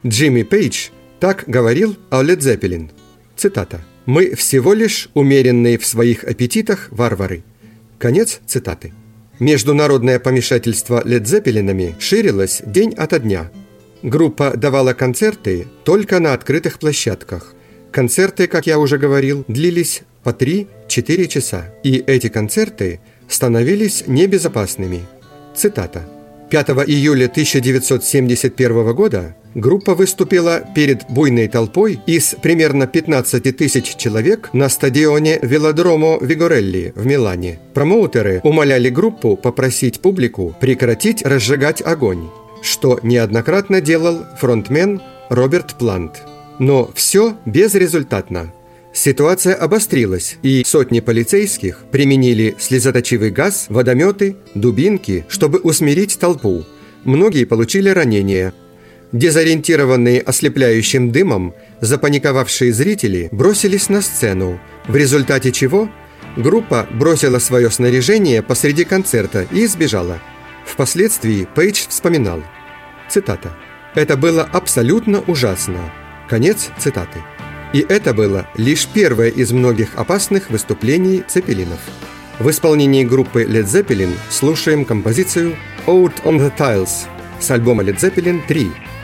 Джимми Пейдж так говорил о Led Zeppelin. Цитата. «Мы всего лишь умеренные в своих аппетитах варвары». Конец цитаты. Международное помешательство Led Zeppelin ширилось день ото дня. Группа давала концерты только на открытых площадках. Концерты, как я уже говорил, длились по 3-4 часа, и эти концерты становились небезопасными. Цитата. 5 июля 1971 года группа выступила перед буйной толпой из примерно 15 тысяч человек на стадионе Велодромо Вигорелли в Милане. Промоутеры умоляли группу попросить публику прекратить разжигать огонь, что неоднократно делал фронтмен Роберт Плант. Но все безрезультатно. Ситуация обострилась, и сотни полицейских применили слезоточивый газ, водометы, дубинки, чтобы усмирить толпу. Многие получили ранения. Дезориентированные ослепляющим дымом, запаниковавшие зрители бросились на сцену, в результате чего группа бросила свое снаряжение посреди концерта и сбежала. Впоследствии Пейдж вспоминал. Цитата. «Это было абсолютно ужасно». Конец цитаты. И это было лишь первое из многих опасных выступлений Цеппелинов. В исполнении группы Led Zeppelin слушаем композицию «Out on the Tiles» с альбома Led Zeppelin 3